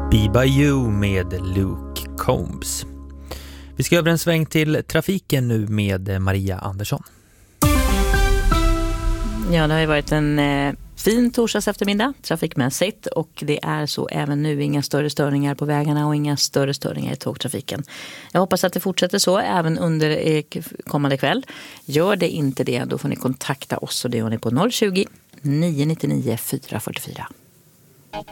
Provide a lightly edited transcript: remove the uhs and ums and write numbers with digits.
Be By You med Luke Combs. Vi ska över en sväng till trafiken nu med Maria Andersson. Ja, det har ju varit en fin torsdags eftermiddag trafikmässigt och det är så även nu, inga större störningar på vägarna och inga större störningar i tågtrafiken. Jag hoppas att det fortsätter så även under kommande kväll. Gör det inte det, då får ni kontakta oss och det gör ni på 020 999 444.